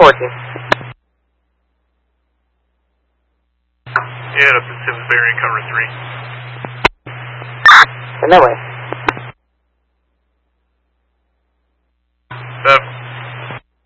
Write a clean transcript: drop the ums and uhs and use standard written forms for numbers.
working. Yeah, up in Simsbury, cover 3. And that way.